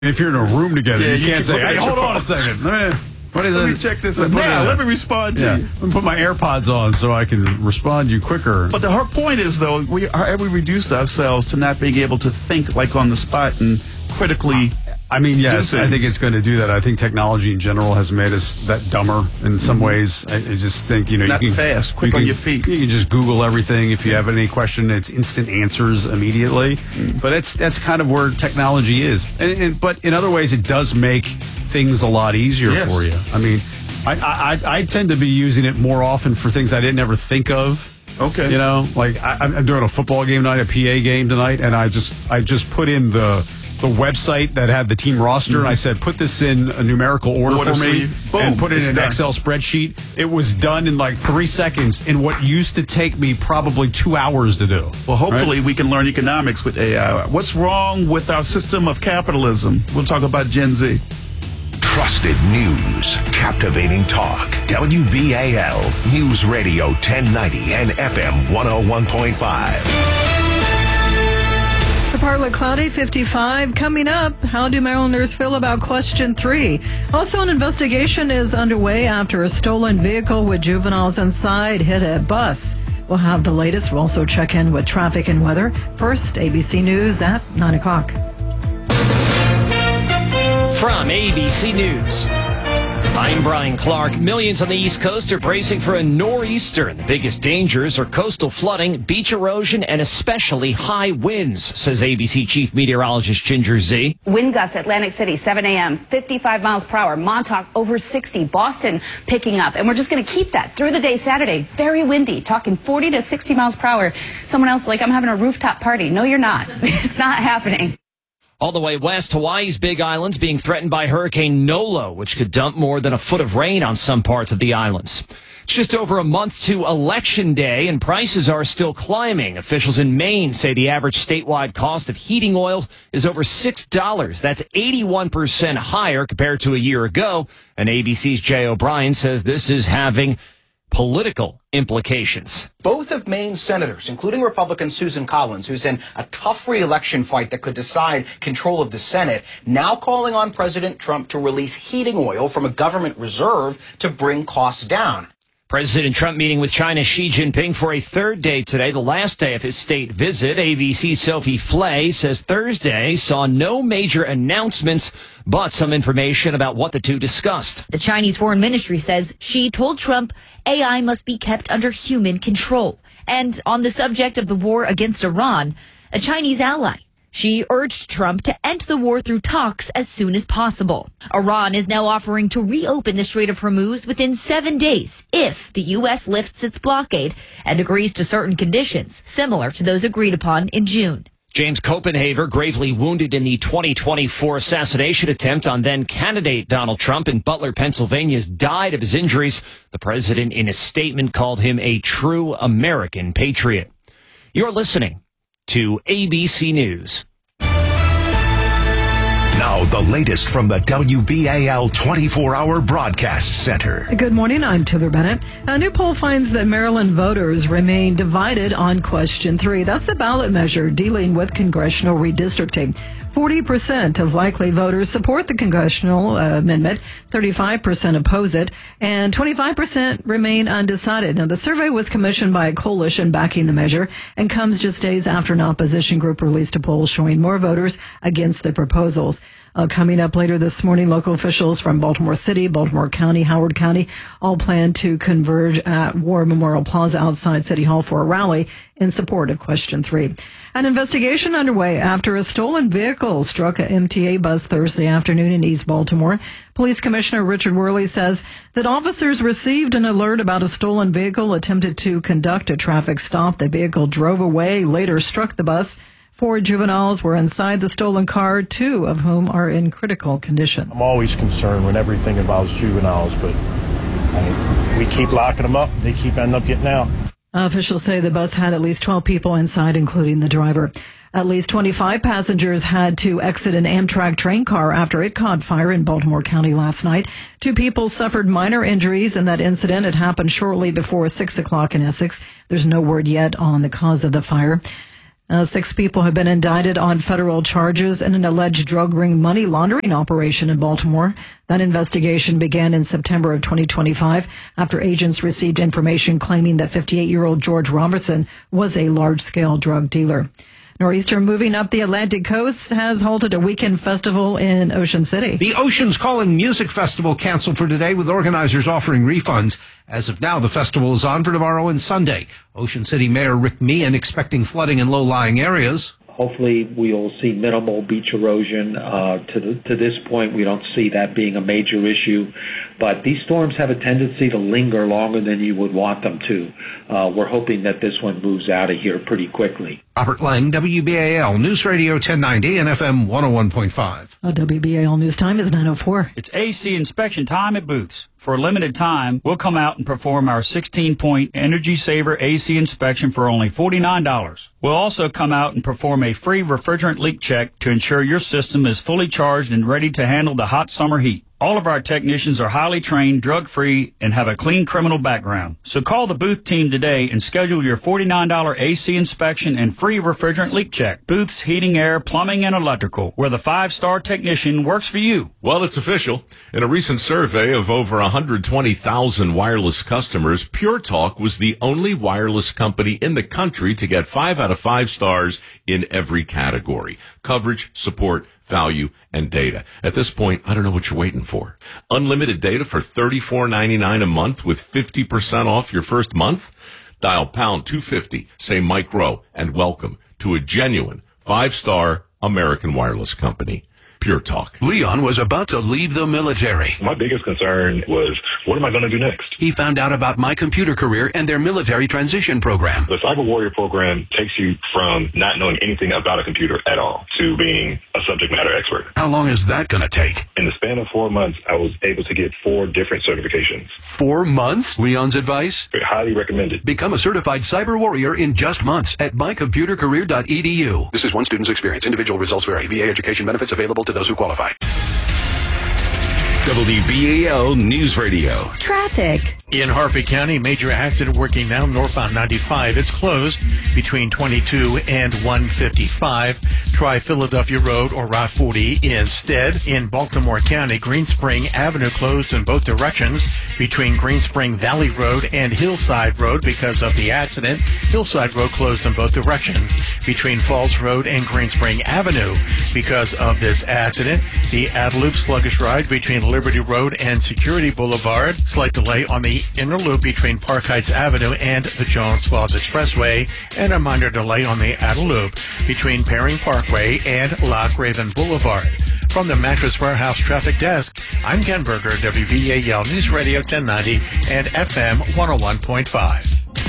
If you're in a room together, Yeah, you can't say, hey, hold on a second. Let me check this out. Let me respond to you. Let me put my AirPods on so I can respond to you quicker. But her point is, though, we reduced ourselves to not being able to think like on the spot and critically. I mean, yes, I think it's going to do that. I think technology in general has made us that dumber in some ways. I just think, not you can, fast, quick on your feet. You can just Google everything. If you have any question, it's instant answers immediately. But that's kind of where technology is. But in other ways, it does make things a lot easier for you. I mean, I tend to be using it more often for things I didn't ever think of. Okay. Like I'm doing a football game tonight, a PA game tonight, and I just put in the website that had the team roster, and I said, put this in a numerical order for me, and put it in an Excel spreadsheet. It was done in like 3 seconds in what used to take me probably 2 hours to do. Well, hopefully we can learn economics with AI. What's wrong with our system of capitalism? We'll talk about Gen Z. Trusted news, captivating talk. WBAL News Radio 1090 and FM 101.5. Partly cloudy, 55. Coming up, how do Marylanders feel about question 3? Also, an investigation is underway after a stolen vehicle with juveniles inside hit a bus. We'll have the latest. We'll also check in with traffic and weather. First, ABC News at 9 o'clock. From ABC News, I'm Brian Clark. Millions on the East Coast are bracing for a nor'easter. The biggest dangers are coastal flooding, beach erosion, and especially high winds, says ABC Chief Meteorologist Ginger Zee. Wind gusts Atlantic City, 7 a.m., 55 miles per hour. Montauk, over 60. Boston picking up. And we're just going to keep that through the day Saturday. Very windy, talking 40 to 60 miles per hour. Someone else like, I'm having a rooftop party. No, you're not. It's not happening. All the way west, Hawaii's Big Islands being threatened by Hurricane Nolo, which could dump more than a foot of rain on some parts of the islands. It's just over a month to Election Day, and prices are still climbing. Officials in Maine say the average statewide cost of heating oil is over $6. That's 81% higher compared to a year ago. And ABC's Jay O'Brien says this is having political implications. Both of Maine's senators, including Republican Susan Collins, who's in a tough re-election fight that could decide control of the Senate, now calling on President Trump to release heating oil from a government reserve to bring costs down. President Trump meeting with China's Xi Jinping for a third day today, the last day of his state visit. ABC's Sophie Flay says Thursday saw no major announcements, but some information about what the two discussed. The Chinese Foreign Ministry says Xi told Trump AI must be kept under human control. And on the subject of the war against Iran, a Chinese ally, Xi urged Trump to end the war through talks as soon as possible. Iran is now offering to reopen the Strait of Hormuz within 7 days if the U.S. lifts its blockade and agrees to certain conditions similar to those agreed upon in June. James Copenhaver, gravely wounded in the 2024 assassination attempt on then-candidate Donald Trump in Butler, Pennsylvania, has died of his injuries. The president, in a statement, called him a true American patriot. You're listening to ABC News. Now, the latest from the WBAL 24-hour broadcast center. Good morning, I'm Taylor Bennett. A new poll finds that Maryland voters remain divided on question 3. That's the ballot measure dealing with congressional redistricting. 40% of likely voters support the congressional amendment, 35% oppose it, and 25% remain undecided. Now, the survey was commissioned by a coalition backing the measure and comes just days after an opposition group released a poll showing more voters against the proposals. Coming up later this morning, local officials from Baltimore City, Baltimore County, Howard County all plan to converge at War Memorial Plaza outside City Hall for a rally in support of question 3. An investigation underway after a stolen vehicle struck a MTA bus Thursday afternoon in East Baltimore. Police Commissioner Richard Worley says that officers received an alert about a stolen vehicle, attempted to conduct a traffic stop. The vehicle drove away, later struck the bus. 4 juveniles were inside the stolen car, 2 of whom are in critical condition. I'm always concerned when everything involves juveniles, but we keep locking them up. They keep ending up getting out. Officials say the bus had at least 12 people inside, including the driver. At least 25 passengers had to exit an Amtrak train car after it caught fire in Baltimore County last night. 2 people suffered minor injuries in that incident. It happened shortly before 6 o'clock in Essex. There's no word yet on the cause of the fire. 6 people have been indicted on federal charges in an alleged drug ring money laundering operation in Baltimore. That investigation began in September of 2025 after agents received information claiming that 58-year-old George Robertson was a large-scale drug dealer. Nor'easter moving up the Atlantic coast has halted a weekend festival in Ocean City. The Ocean's Calling Music Festival canceled for today, with organizers offering refunds. As of now, the festival is on for tomorrow and Sunday. Ocean City Mayor Rick Meehan expecting flooding in low-lying areas. Hopefully, we'll see minimal beach erosion. To this point, we don't see that being a major issue. But these storms have a tendency to linger longer than you would want them to. We're hoping that this one moves out of here pretty quickly. Robert Lang, WBAL News Radio 1090 and FM 101.5. WBAL News Time is 9:04. It's AC inspection time at Booth's. For a limited time, we'll come out and perform our 16-point Energy Saver AC inspection for only $49. We'll also come out and perform a free refrigerant leak check to ensure your system is fully charged and ready to handle the hot summer heat. All of our technicians are highly trained, drug-free, and have a clean criminal background. So call the Booth team today and schedule your $49 AC inspection and free refrigerant leak check. Booth's Heating, Air, Plumbing, and Electrical, where the 5-star technician works for you. Well, it's official. In a recent survey of over 120,000 wireless customers, Pure Talk was the only wireless company in the country to get 5 out of 5 stars in every category: coverage, support, value, and data. At this point, I don't know what you're waiting for. Unlimited data for $34.99 a month with 50% off your first month? Dial pound 250, say Mike Rowe, and welcome to a genuine 5-star American wireless company. Pure Talk. Leon was about to leave the military. My biggest concern was, what am I going to do next? He found out about My Computer Career and their military transition program. The Cyber Warrior program takes you from not knowing anything about a computer at all to being a subject matter expert. How long is that going to take? In the span of 4 months, I was able to get 4 different certifications. 4 months? Leon's advice? Highly recommended. Become a certified cyber warrior in just months at mycomputercareer.edu. This is one student's experience. Individual results vary. VA education benefits available to those who qualify. WBAL News Radio. Traffic. In Harford County, major accident working now northbound 95. It's closed between 22 and 155. Try Philadelphia Road or Route 40 instead. In Baltimore County, Greenspring Avenue closed in both directions between Greenspring Valley Road and Hillside Road because of the accident. Hillside Road closed in both directions between Falls Road and Greenspring Avenue because of this accident. The Adeloop sluggish ride between Liberty Road and Security Boulevard. Slight delay on the inner loop between Park Heights Avenue and the Jones Falls Expressway, and a minor delay on the outer loop between Paring Parkway and Lock Raven Boulevard. From the Mattress Warehouse Traffic Desk, I'm Ken Berger, WBAL News Radio 1090 and FM 101.5.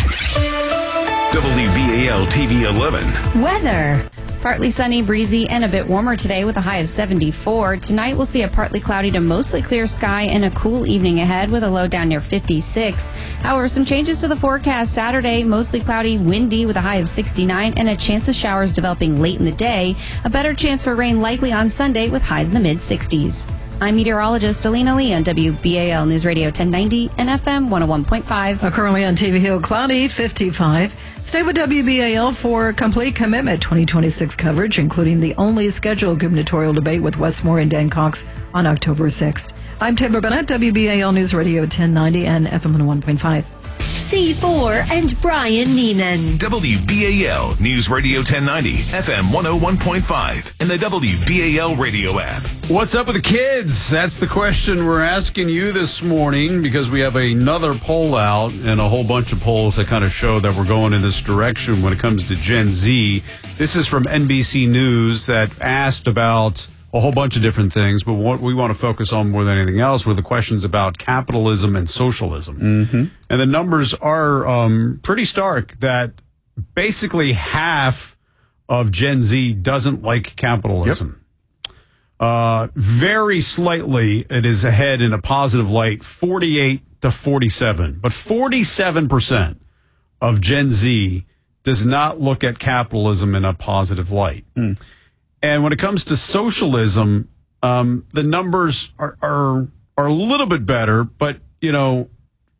WBAL TV 11. Weather. Partly sunny, breezy, and a bit warmer today with a high of 74. Tonight we'll see a partly cloudy to mostly clear sky and a cool evening ahead with a low down near 56. However, some changes to the forecast. Saturday, mostly cloudy, windy with a high of 69 and a chance of showers developing late in the day. A better chance for rain likely on Sunday with highs in the mid-60s. I'm meteorologist Alina Lee on WBAL News Radio 1090 and FM 101.5. Currently on TV Hill, cloudy, 55. Stay with WBAL for Complete Commitment 2026 coverage, including the only scheduled gubernatorial debate with Wes Moore and Dan Cox on October 6th. I'm Taylor Bennett, WBAL News Radio 1090 and FM 101.5. C4 and Brian Neiman. WBAL News Radio 1090, FM 101.5, and the WBAL radio app. What's up with the kids? That's the question we're asking you this morning, because we have another poll out and a whole bunch of polls that kind of show that we're going in this direction when it comes to Gen Z. This is from NBC News that asked about a whole bunch of different things, but what we want to focus on more than anything else were the questions about capitalism and socialism. Mm-hmm. And the numbers are pretty stark that basically half of Gen Z doesn't like capitalism. Yep. Very slightly, it is ahead in a positive light, 48 to 47. But 47% of Gen Z does not look at capitalism in a positive light. Mm. And when it comes to socialism, the numbers are a little bit better, but, you know,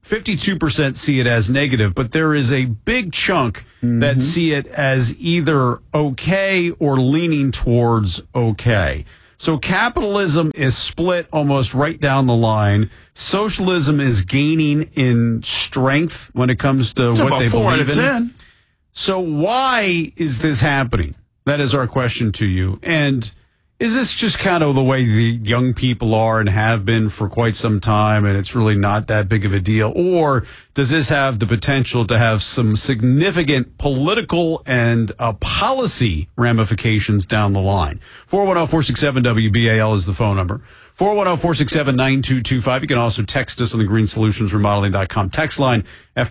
52% see it as negative, but there is a big chunk that see it as either okay or leaning towards okay. So capitalism is split almost right down the line. Socialism is gaining in strength when it comes to what they believe in. So why is this happening? That is our question to you. And is this just kind of the way the young people are and have been for quite some time, and it's really not that big of a deal? Or does this have the potential to have some significant political and policy ramifications down the line? 410-467-WBAL is the phone number. 410-467-9225. You can also text us on the greensolutionsremodeling.com text line at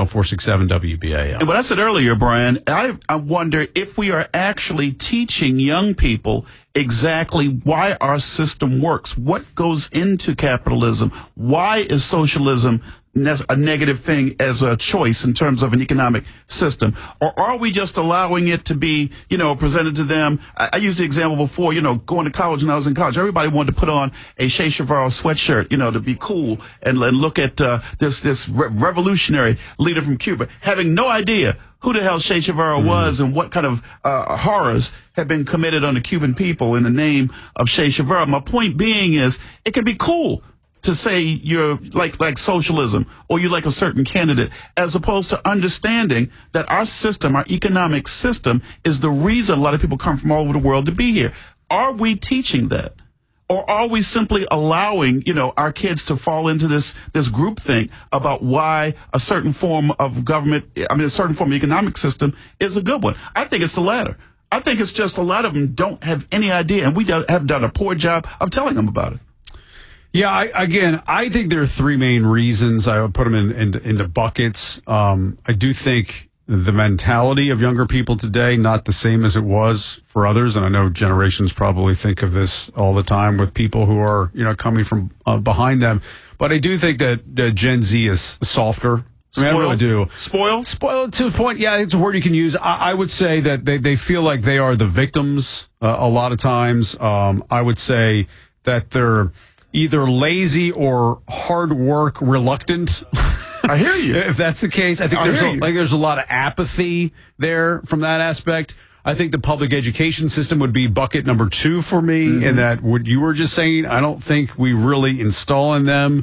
410-467-WBAL. What I said earlier, Brian, I wonder if we are actually teaching young people exactly why our system works. What goes into capitalism? Why is socialism a negative thing as a choice in terms of an economic system? Or are we just allowing it to be, presented to them? I used the example before, going to college. When I was in college, everybody wanted to put on a Che Guevara sweatshirt, to be cool and look at this revolutionary leader from Cuba, having no idea who the hell Che Guevara was and what kind of horrors have been committed on the Cuban people in the name of Che Guevara. My point being is it can be cool to say you're like socialism or you like a certain candidate, as opposed to understanding that our system, our economic system, is the reason a lot of people come from all over the world to be here. Are we teaching that? Or are we simply allowing, our kids to fall into this groupthink about why a certain form of government, a certain form of economic system is a good one? I think it's the latter. I think it's just a lot of them don't have any idea, and we have done a poor job of telling them about it. Yeah, I think there are three main reasons. I would put them into buckets. I do think the mentality of younger people today, not the same as it was for others. And I know generations probably think of this all the time with people who are, coming from behind them. But I do think that Gen Z is softer. I really do. Spoiled? Spoiled to a point. Yeah, it's a word you can use. I would say that they feel like they are the victims a lot of times. I would say that they're either lazy or hard work reluctant. I hear you. If that's the case, I think there's a lot of apathy there from that aspect. I think the public education system would be bucket number 2 for me, in that what you were just saying, I don't think we really install in them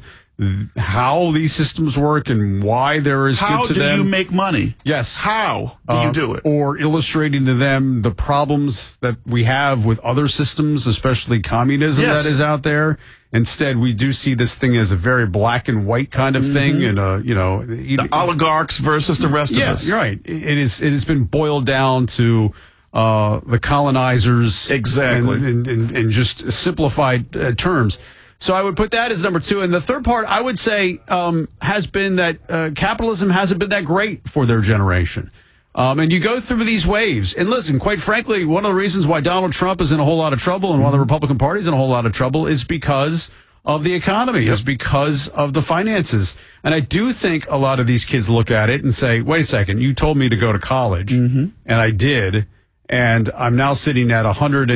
how these systems work and why they're as good to them. How do you make money? Yes. How do you do it? Or illustrating to them the problems that we have with other systems, especially communism that is out there. Instead, we do see this thing as a very black and white kind of thing, and the oligarchs versus the rest of us. You're right. It has been boiled down to the colonizers, exactly, and just simplified terms. So I would put that as number 2. And the third part, I would say, has been that capitalism hasn't been that great for their generation. And you go through these waves. And listen, quite frankly, one of the reasons why Donald Trump is in a whole lot of trouble and why the Republican Party is in a whole lot of trouble is because of the economy, is because of the finances. And I do think a lot of these kids look at it and say, wait a second, you told me to go to college, and I did. And I'm now sitting at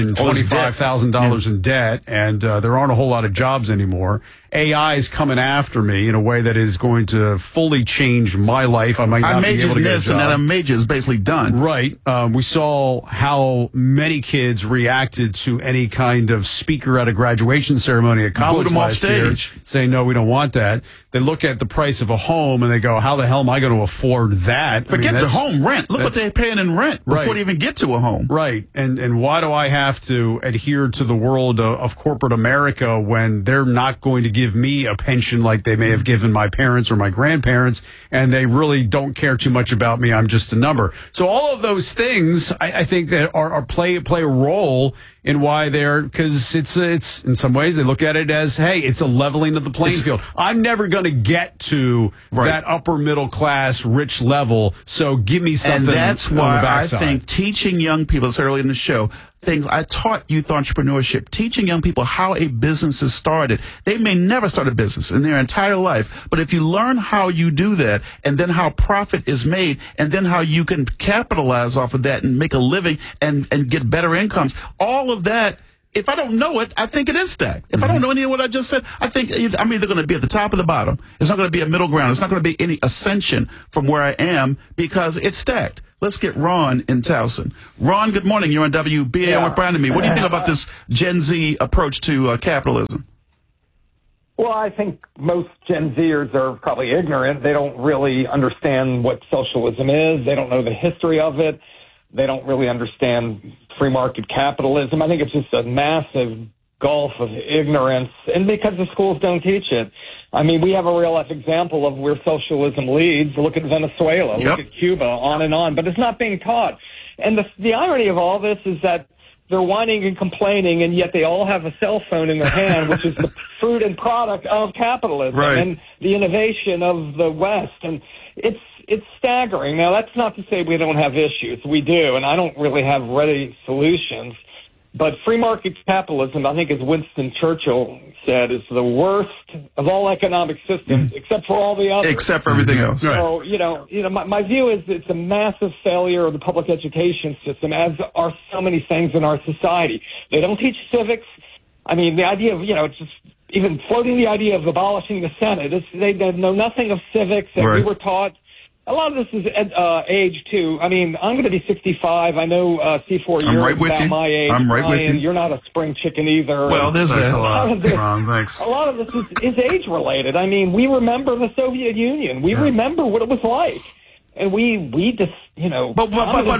$125,000 in debt, and there aren't a whole lot of jobs anymore. AI is coming after me in a way that is going to fully change my life. I might not be able to get a job. And that major is basically done. Right. We saw how many kids reacted to any kind of speaker at a graduation ceremony at college last year, saying, no, we don't want that. They look at the price of a home and they go, how the hell am I going to afford that? Forget the home rent. Look what they're paying in rent before they even get to a home. Right. And why do I have to adhere to the world of corporate America when they're not going to give me a pension like they may have given my parents or my grandparents, and they really don't care too much about me? I'm just a number. So all of those things, I think that are play a role in why they're, because it's in some ways they look at it as, hey, it's a leveling of the playing field. I'm never going to get to that upper middle class rich level, so give me something. And that's why I think teaching young people, it's early in the show, I taught youth entrepreneurship, teaching young people how a business is started. They may never start a business in their entire life, but if you learn how you do that, and then how profit is made, and then how you can capitalize off of that and make a living and get better incomes, all of that If I don't know it, I think it is stacked. If I don't know any of what I just said, I think I'm either going to be at the top or the bottom. It's not going to be a middle ground. It's not going to be any ascension from where I am because it's stacked. Let's get Ron in Towson. Ron, good morning. You're on WBAL with Brian and me. What do you think about this Gen Z approach to capitalism? Well, I think most Gen Zers are probably ignorant. They don't really understand what socialism is. They don't know the history of it. They don't really understand free market capitalism. I think it's just a massive gulf of ignorance, and because the schools don't teach it. I mean, we have a real-life example of where socialism leads. Look at Venezuela, look at Cuba, on and on, but it's not being taught. And the irony of all this is that they're whining and complaining, and yet they all have a cell phone in their hand, which is the fruit and product of capitalism and the innovation of the West. And it's staggering. Now, that's not to say we don't have issues. We do, and I don't really have ready solutions. But free market capitalism, I think, as Winston Churchill said, is the worst of all economic systems, except for all the others. Except for everything else. So, my view is it's a massive failure of the public education system, as are so many things in our society. They don't teach civics. I mean, the idea of, just even floating the idea of abolishing the Senate, they know nothing of civics, and we were taught. A lot of this is age, too. I mean, I'm going to be 65. I know C4, you're about my age. I'm right with you. You're not a spring chicken either. Well, there's that. A lot of this is age-related. I mean, we remember the Soviet Union. We remember what it was like. And we just, But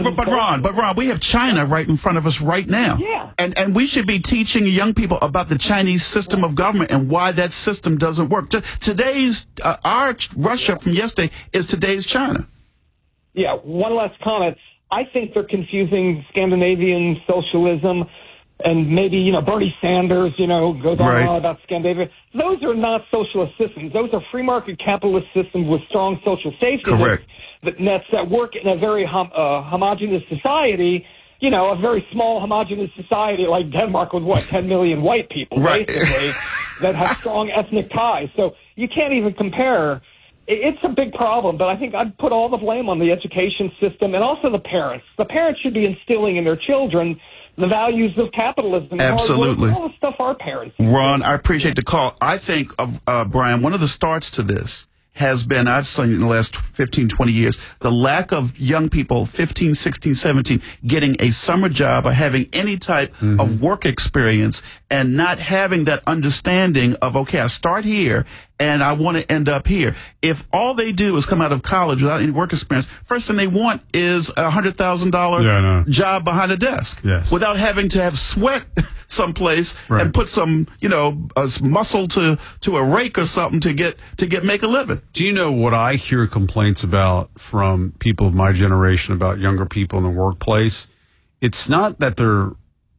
Ron, we have China right in front of us right now. Yeah. And we should be teaching young people about the Chinese system of government and why that system doesn't work. Today's, our Russia from yesterday is today's China. Yeah, one last comment. I think they're confusing Scandinavian socialism and maybe, Bernie Sanders, goes on about Scandinavia. Those are not socialist systems. Those are free market capitalist systems with strong social safety nets that work in a very homogeneous society, a very small homogeneous society like Denmark with 10 million white people, basically, that have strong ethnic ties. So you can't even compare. It's a big problem, but I think I'd put all the blame on the education system and also the parents. The parents should be instilling in their children the values of capitalism. Absolutely. All the stuff our parents. Ron, I appreciate the call. I think, Brian, one of the starts to this has been, I've seen in the last 15, 20 years, the lack of young people, 15, 16, 17, getting a summer job or having any type of work experience and not having that understanding of, okay, I start here and I want to end up here. If all they do is come out of college without any work experience, first thing they want is a $100,000 job behind a desk without having to have sweat someplace and put some, muscle to a rake or something to make a living. Do you know what I hear complaints about from people of my generation about younger people in the workplace? It's not that they're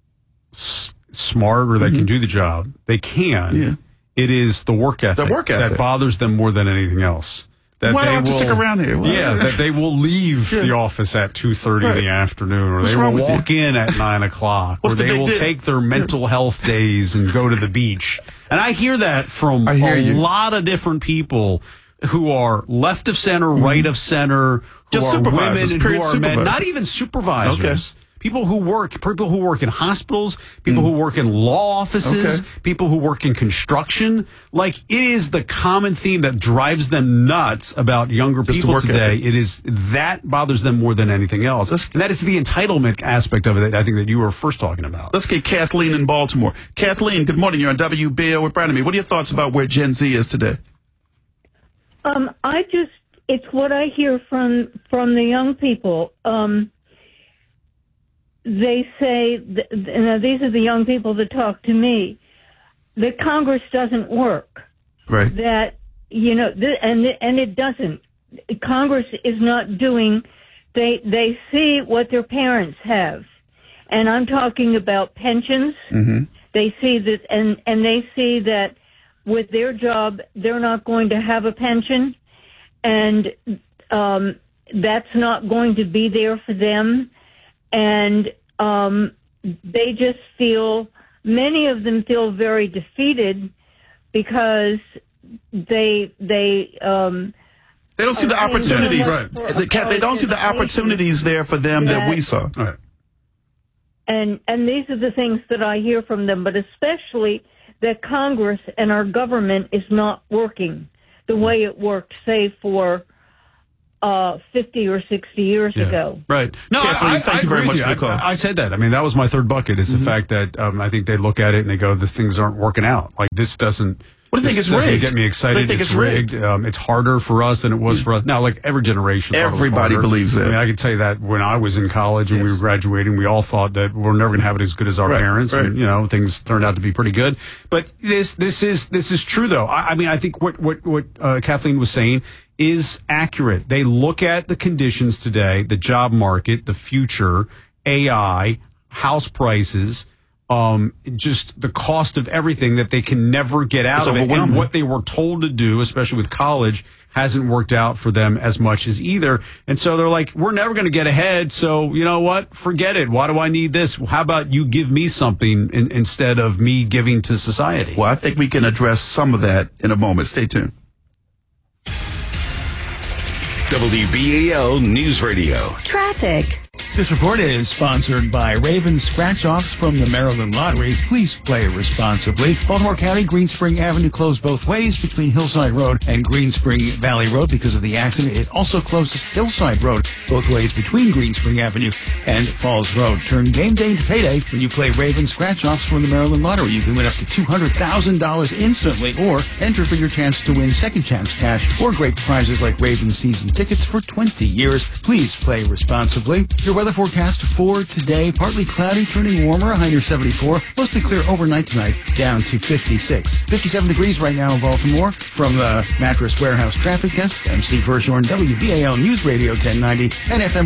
smart or they can do the job. They can. Yeah. It is the work ethic that bothers them more than anything else. That Why do I have to stick around here? That they will leave the office at 2:30 in the afternoon, or they will walk in at 9 o'clock, or they will take their mental health days and go to the beach. And I hear that from a lot of different people who are left of center, right of center, who are women and who are men, not even supervisors. People who work in hospitals, people who work in law offices, people who work in construction. Like, it is the common theme that drives them nuts about younger people today. It is that bothers them more than anything else. And that is the entitlement aspect of it that I think that you were first talking about. Let's get Kathleen in Baltimore. Kathleen, good morning. You're on WBAL with Brian and me. What are your thoughts about where Gen Z is today? It's what I hear from the young people. They say, these are the young people that talk to me, that Congress doesn't work. Right. That, and it doesn't. Congress is not doing, they see what their parents have. And I'm talking about pensions. They see that, and they see that with their job, they're not going to have a pension. And that's not going to be there for them. And they just many of them feel very defeated because they don't see the opportunities. They don't see the opportunities there for them that we saw. And these are the things that I hear from them, but especially that Congress and our government is not working the way it worked, say, for 50 or 60 years ago. Right. No, thank you very much for the call. I said that. I mean, that was my third bucket, is the fact that I think they look at it and they go, these things aren't working out. Like, this doesn't... What do you think it's rigged? Get me excited. They think it's rigged. It's harder for us than it was for us. Now, like every generation, everybody believes that. I mean, I can tell you that when I was in college and we were graduating, we all thought that we're never going to have it as good as our parents, and things turned out to be pretty good. But this is true, though. I mean, I think what Kathleen was saying is accurate. They look at the conditions today, the job market, the future, AI, house prices. Just the cost of everything that they can never get out of it. And what they were told to do, especially with college, hasn't worked out for them as much as either. And so they're like, we're never going to get ahead. So you know what? Forget it. Why do I need this? How about you give me something instead of me giving to society? Well, I think we can address some of that in a moment. Stay tuned. WBAL News Radio. Traffic. This report is sponsored by Raven Scratch-Offs from the Maryland Lottery. Please play responsibly. Baltimore County, Greenspring Avenue closed both ways between Hillside Road and Greenspring Valley Road because of the accident. It also closes Hillside Road both ways between Greenspring Avenue and Falls Road. Turn game day into payday when you play Raven Scratch-Offs from the Maryland Lottery. You can win up to $200,000 instantly or enter for your chance to win second chance cash or great prizes like Raven season tickets for 20 years. Please play responsibly. Your weather forecast for today, partly cloudy, turning warmer, a high near 74. Mostly clear overnight tonight, down to 56. 57 degrees right now in Baltimore. From the Mattress Warehouse Traffic Desk, I'm Steve Hirshhorn, WBAL News Radio 1090 and FM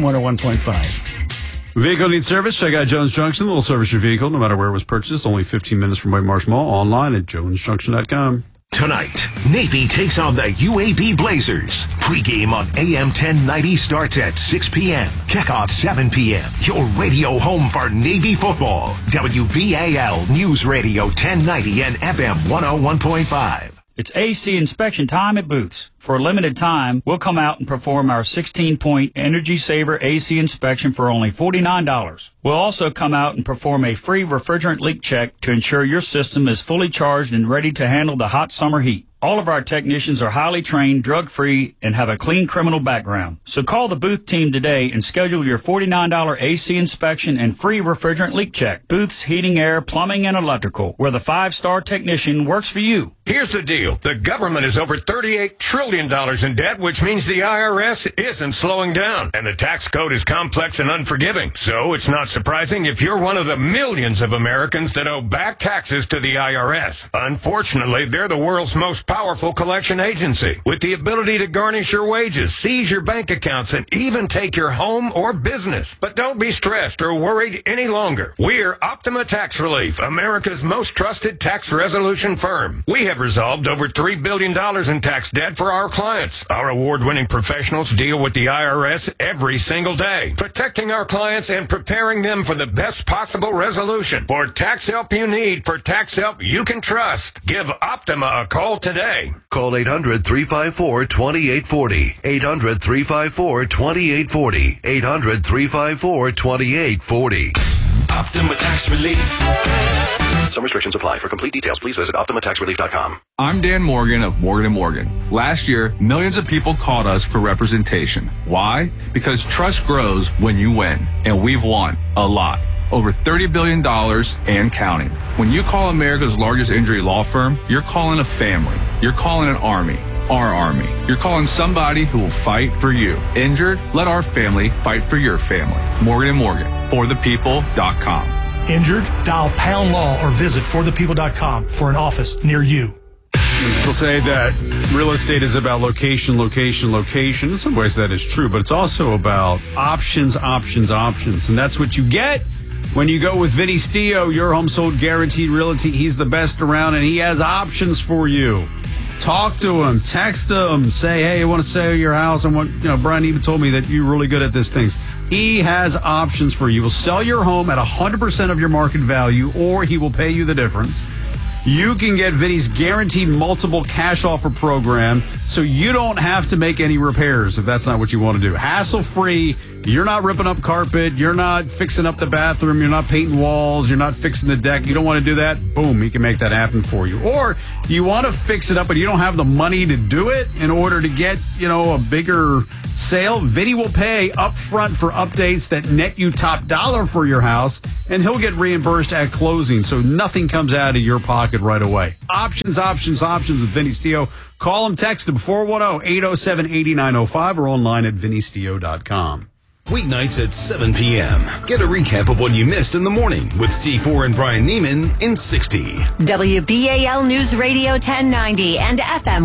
101.5. Vehicle needs service? Check out Jones Junction. They'll service your vehicle no matter where it was purchased. Only 15 minutes from White Marsh Mall. Online at jonesjunction.com. Tonight, Navy takes on the UAB Blazers. Pre-game on AM 1090 starts at 6 p.m. Kickoff 7 p.m. Your radio home for Navy football. WBAL News Radio 1090 and FM 101.5. It's AC inspection time at Booth's. For a limited time, we'll come out and perform our 16-point Energy Saver AC inspection for only $49. We'll also come out and perform a free refrigerant leak check to ensure your system is fully charged and ready to handle the hot summer heat. All of our technicians are highly trained, drug-free, and have a clean criminal background. So call the Booth team today and schedule your $49 AC inspection and free refrigerant leak check. Booth's Heating, Air, Plumbing, and Electrical, where the 5-star technician works for you. Here's the deal. The government is over $38 trillion in debt, which means the IRS isn't slowing down. And the tax code is complex and unforgiving. So it's not surprising if you're one of the millions of Americans that owe back taxes to the IRS. Unfortunately, they're the world's most powerful collection agency with the ability to garnish your wages, seize your bank accounts, and even take your home or business. But don't be stressed or worried any longer. We're Optima Tax Relief, America's most trusted tax resolution firm. We have resolved over $3 billion in tax debt for our clients. Our award-winning professionals deal with the IRS every single day, protecting our clients and preparing them for the best possible resolution. For tax help you need, for tax help you can trust, give Optima a call today. Call 800-354-2840. 800-354-2840. 800-354-2840. Optima Tax Relief. Some restrictions apply. For complete details, please visit OptimaTaxRelief.com. I'm Dan Morgan of Morgan & Morgan. Last year, millions of people called us for representation. Why? Because trust grows when you win. And we've won a lot. Over $30 billion and counting. When you call America's largest injury law firm, you're calling a family. You're calling an army. Our army. You're calling somebody who will fight for you. Injured? Let our family fight for your family. Morgan & Morgan. ForThePeople.com. Injured? Dial pound law or visit forthepeople.com for an office near you. People say that real estate is about location, location, location. In some ways that is true, but it's also about options, options, options. And that's what you get when you go with Vinny Stio, Your Home Sold Guaranteed Realty. He's the best around, and he has options for you. Talk to him, text him, say, hey, I want to sell your house. I want, Brian even told me that you're really good at these things. He has options for you. He will sell your home at 100% of your market value, or he will pay you the difference. You can get Vinny's guaranteed multiple cash offer program, so you don't have to make any repairs if that's not what you want to do. Hassle-free, You're not ripping up carpet. You're not fixing up the bathroom. You're not painting walls. You're not fixing the deck. You don't want to do that? Boom, he can make that happen for you. Or you want to fix it up, but you don't have the money to do it in order to get, a bigger sale. Vinny will pay up front for updates that net you top dollar for your house, and he'll get reimbursed at closing, so nothing comes out of your pocket right away. Options with Vinny Stio. Call him, text him, 410-807-8905 or online at vinnystio.com. Weeknights at 7 p.m. Get a recap of what you missed in the morning with C4 and Brian Neiman in 60. WBAL News Radio 1090 and FM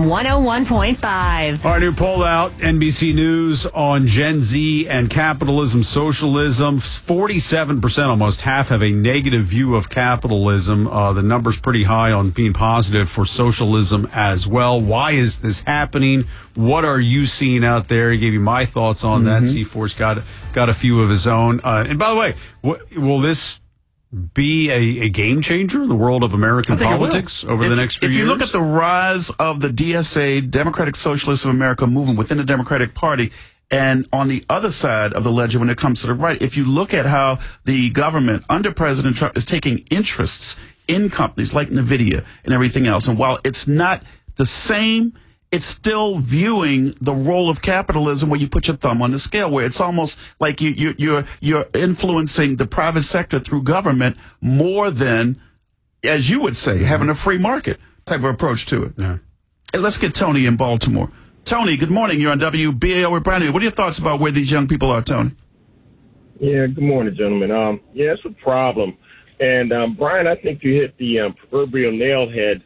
101.5. Our new poll out, NBC News on Gen Z and capitalism, socialism. 47%, almost half, have a negative view of capitalism. The number's pretty high on being positive for socialism as well. Why is this happening? What are you seeing out there? He gave you my thoughts on that. C4's got a few of his own. And by the way, will this be a game changer in the world of American politics over the next few years? If you look at the rise of the DSA, Democratic Socialists of America movement within the Democratic Party, and on the other side of the ledger when it comes to the right, if you look at how the government under President Trump is taking interests in companies like NVIDIA and everything else, and while it's not the same, it's still viewing the role of capitalism where you put your thumb on the scale, where it's almost like you're influencing the private sector through government more than, as you would say, having a free market type of approach to it. Yeah. Hey, let's get Tony in Baltimore. Tony, good morning. You're on WBAL with Brian. What are your thoughts about where these young people are, Tony? Yeah, good morning, gentlemen. It's a problem. And, Brian, I think you hit the proverbial nailhead,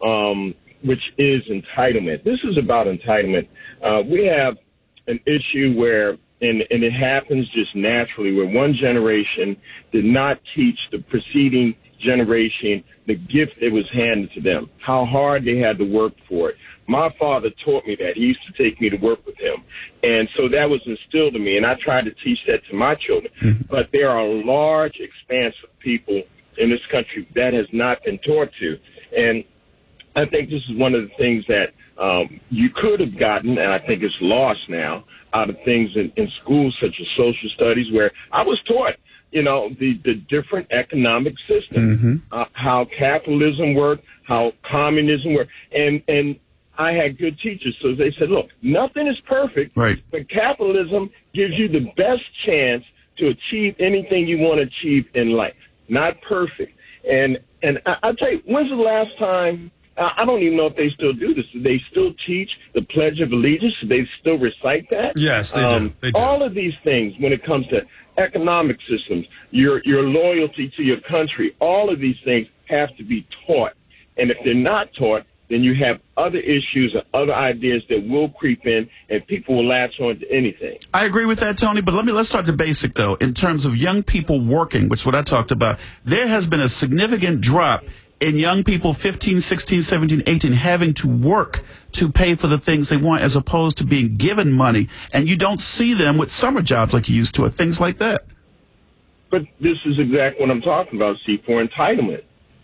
which is entitlement. This is about entitlement. We have an issue where, and it happens just naturally, where one generation did not teach the preceding generation the gift that was handed to them, how hard they had to work for it. My father taught me that. He used to take me to work with him. And so that was instilled in me, and I tried to teach that to my children. But there are a large expanse of people in this country that has not been taught to. And I think this is one of the things that you could have gotten, and I think it's lost now, out of things in schools such as social studies, where I was taught, the different economic systems, how capitalism worked, how communism worked, and I had good teachers. So they said, look, nothing is perfect, right, but capitalism gives you the best chance to achieve anything you want to achieve in life. Not perfect. And I'll tell you, when's the last time, I don't even know if they still do this. Do they still teach the Pledge of Allegiance? Do they still recite that? Yes, they do. They do. All of these things, when it comes to economic systems, your loyalty to your country, all of these things have to be taught. And if they're not taught, then you have other issues or other ideas that will creep in, and people will latch on to anything. I agree with that, Tony, but let's start the basic, though. In terms of young people working, which is what I talked about, there has been a significant drop in young people 15, 16, 17, 18 having to work to pay for the things they want as opposed to being given money, and you don't see them with summer jobs like you used to or things like that. But this is exactly what I'm talking about, C4, entitlement.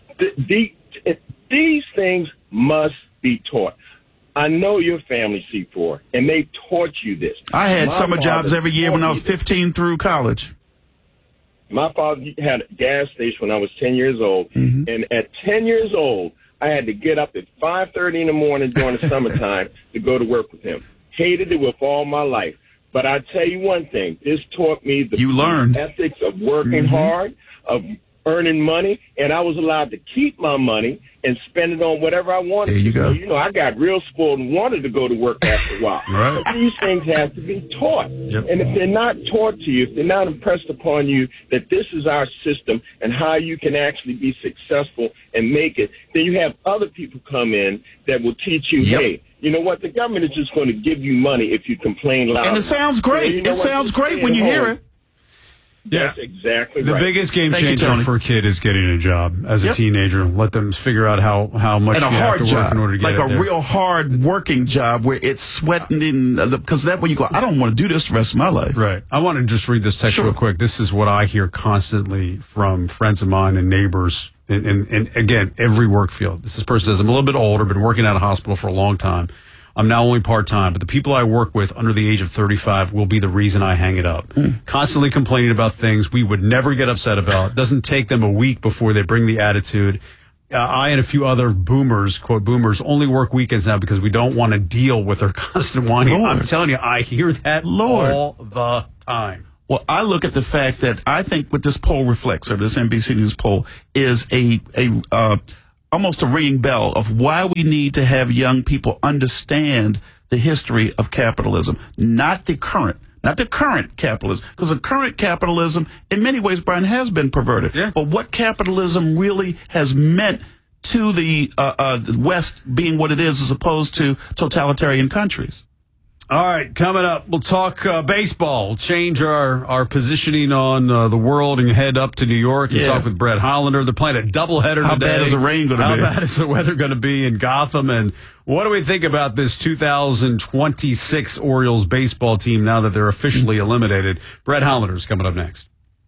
These things must be taught. I know your family, C4, and they taught you this. I had summer jobs every year when I was 15 through college. My father had a gas station when I was 10 years old, and at 10 years old, I had to get up at 5:30 in the morning during the summertime to go to work with him. Hated it with all my life. But I tell you one thing, this taught me the ethics of working hard, of earning money, and I was allowed to keep my money and spend it on whatever I wanted. There you go. So, I got real spoiled and wanted to go to work after a while. Right. But these things have to be taught. Yep. And if they're not taught to you, if they're not impressed upon you that this is our system and how you can actually be successful and make it, then you have other people come in that will teach you, hey, you know what? The government is just going to give you money if you complain loud. And it sounds great. It sounds great when you hear it. That's exactly the right. biggest game changer for a kid is getting a job as a teenager. Let them figure out how much and you have to work in order to get like it. Like a real hard working job where it's sweating because that way you go, I don't want to do this the rest of my life. Right. I want to just read this text real quick. This is what I hear constantly from friends of mine and neighbors. And again, every work field. This person says, I'm a little bit older, been working at a hospital for a long time. I'm now only part-time, but the people I work with under the age of 35 will be the reason I hang it up. Constantly complaining about things we would never get upset about. Doesn't take them a week before they bring the attitude. I and a few other boomers, quote boomers, only work weekends now because we don't want to deal with their constant whining. Lord. I'm telling you, I hear that all the time. Well, I look at the fact that I think what this poll reflects, or this NBC News poll, is almost a ringing bell of why we need to have young people understand the history of capitalism, not the current capitalism, because the current capitalism, in many ways, Brian, has been perverted. Yeah. But what capitalism really has meant to the West being what it is, as opposed to totalitarian countries. All right, coming up, we'll talk baseball. We'll change our positioning on the world and head up to New York and talk with Brett Hollander. They're playing a doubleheader today. How bad is the rain going to be? How bad is the weather going to be in Gotham? And what do we think about this 2026 Orioles baseball team now that they're officially eliminated? Brett Hollander is coming up next.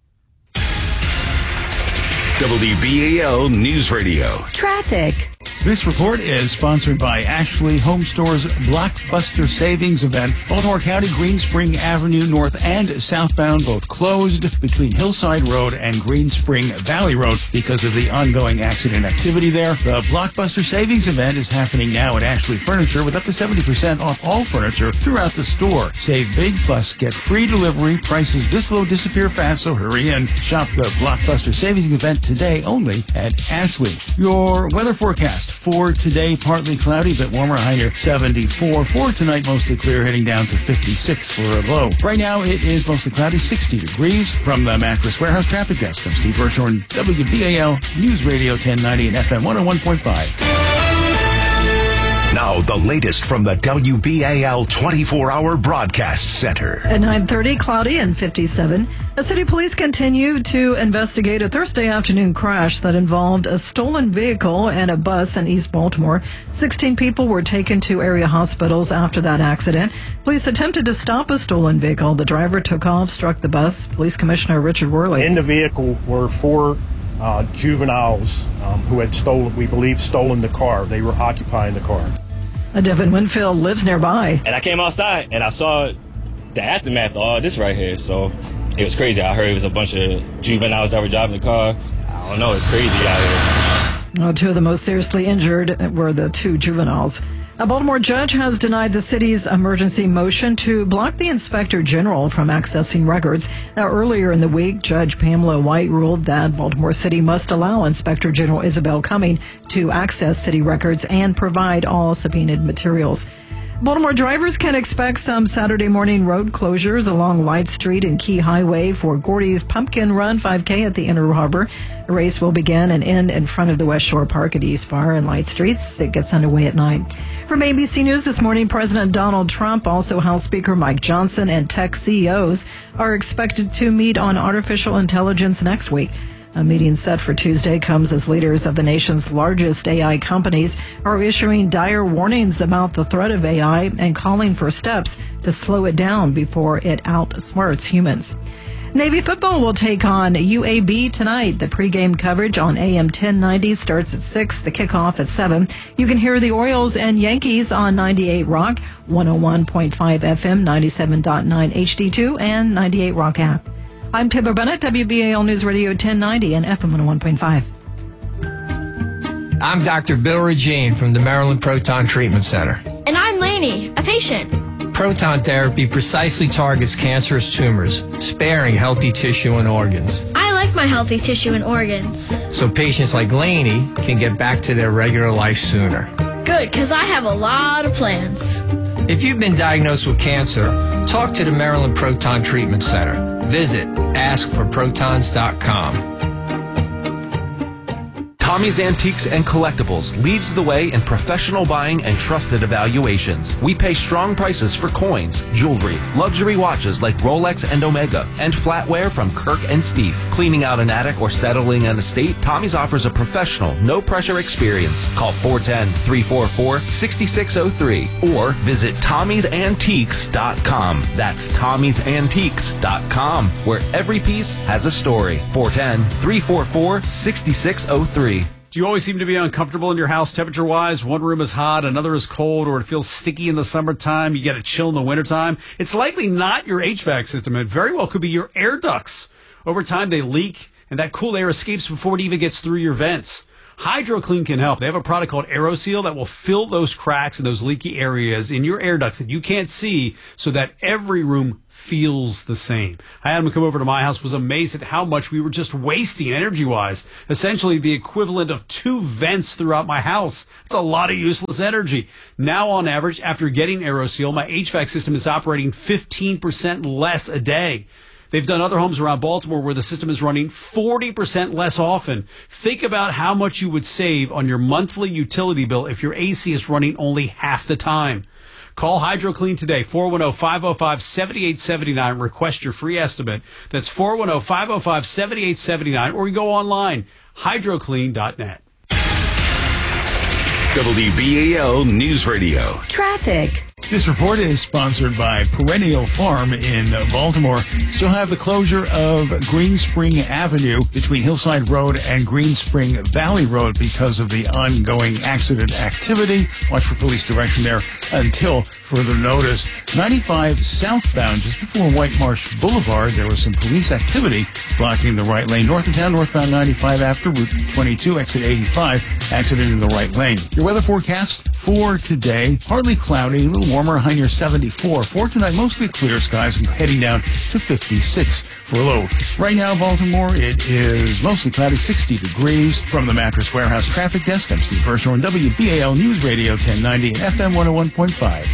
WBAL News Radio. Traffic. This report is sponsored by Ashley Home Store's Blockbuster Savings Event. Baltimore County, Green Spring Avenue, north and southbound, both closed between Hillside Road and Green Spring Valley Road because of the ongoing accident activity there. The Blockbuster Savings Event is happening now at Ashley Furniture with up to 70% off all furniture throughout the store. Save big, plus get free delivery. Prices this low disappear fast, so hurry in. Shop the Blockbuster Savings Event today only at Ashley. Your weather forecast for today, partly cloudy, but warmer, high near 74. For tonight, mostly clear, heading down to 56 for a low. Right now, it is mostly cloudy, 60 degrees. From the Mattress Warehouse Traffic Desk, I'm Steve Hirshhorn, WBAL News Radio 1090 and FM 101.5. Now, the latest from the WBAL 24-hour broadcast center. At 9:30, cloudy and 57. The city police continue to investigate a Thursday afternoon crash that involved a stolen vehicle and a bus in East Baltimore. 16 people were taken to area hospitals after that accident. Police attempted to stop a stolen vehicle. The driver took off, struck the bus. Police Commissioner Richard Worley. In the vehicle were four juveniles who had stolen the car. They were occupying the car. Devin Winfield lives nearby. And I came outside and I saw the aftermath of all this right here. So it was crazy. I heard it was a bunch of juveniles that were driving the car. I don't know. It's crazy out here. Two of the most seriously injured were the two juveniles. A Baltimore judge has denied the city's emergency motion to block the inspector general from accessing records. Now, earlier in the week, Judge Pamela White ruled that Baltimore City must allow Inspector General Isabel Cumming to access city records and provide all subpoenaed materials. Baltimore drivers can expect some Saturday morning road closures along Light Street and Key Highway for Gordy's Pumpkin Run 5K at the Inner Harbor. The race will begin and end in front of the West Shore Park at East Bar and Light Streets. It gets underway at 9. From ABC News this morning, President Donald Trump, also House Speaker Mike Johnson, and tech CEOs are expected to meet on artificial intelligence next week. A meeting set for Tuesday comes as leaders of the nation's largest AI companies are issuing dire warnings about the threat of AI and calling for steps to slow it down before it outsmarts humans. Navy football will take on UAB tonight. The pregame coverage on AM 1090 starts at 6, the kickoff at 7. You can hear the Orioles and Yankees on 98 Rock, 101.5 FM, 97.9 HD2, and 98 Rock app. I'm Taylor Bennett, WBAL News Radio 1090 and FM 101.5. I'm Dr. Bill Regine from the Maryland Proton Treatment Center. And I'm Lainey, a patient. Proton therapy precisely targets cancerous tumors, sparing healthy tissue and organs. I like my healthy tissue and organs. So patients like Lainey can get back to their regular life sooner. Good, because I have a lot of plans. If you've been diagnosed with cancer, talk to the Maryland Proton Treatment Center. Visit askforprotons.com. Tommy's Antiques and Collectibles leads the way in professional buying and trusted evaluations. We pay strong prices for coins, jewelry, luxury watches like Rolex and Omega, and flatware from Kirk and Steve. Cleaning out an attic or settling an estate, Tommy's offers a professional, no-pressure experience. Call 410-344-6603 or visit Tommy'sAntiques.com. That's Tommy'sAntiques.com, where every piece has a story. 410-344-6603. Do you always seem to be uncomfortable in your house temperature-wise? One room is hot, another is cold, or it feels sticky in the summertime. You get a chill in the wintertime. It's likely not your HVAC system. It very well could be your air ducts. Over time, they leak, and that cool air escapes before it even gets through your vents. HydroClean can help. They have a product called AeroSeal that will fill those cracks and those leaky areas in your air ducts that you can't see so that every room feels the same. I had him come over to my house, was amazed at how much we were just wasting energy-wise. Essentially the equivalent of 2 vents throughout my house. It's a lot of useless energy. Now, on average, after getting AeroSeal, my HVAC system is operating 15% less a day. They've done other homes around Baltimore where the system is running 40% less often. Think about how much you would save on your monthly utility bill if your AC is running only half the time. Call HydroClean today, 410-505-7879. Request your free estimate. That's 410-505-7879. Or you go online, hydroclean.net. WBAL News Radio. Traffic. This report is sponsored by Perennial Farm in Baltimore. Still have the closure of Green Spring Avenue between Hillside Road and Green Spring Valley Road because of the ongoing accident activity. Watch for police direction there until further notice. 95 southbound, just before White Marsh Boulevard, there was some police activity blocking the right lane. North of town, northbound 95 after Route 22, exit 85, accident in the right lane. Your weather forecast for today, partly cloudy, a little warmer, high near 74. For tonight, mostly clear skies and heading down to 56 for a low. Right now, Baltimore, it is mostly cloudy, 60 degrees. From the Mattress Warehouse Traffic Desk, I'm Steve Hirsch on WBAL News Radio 1090 and FM 101.5.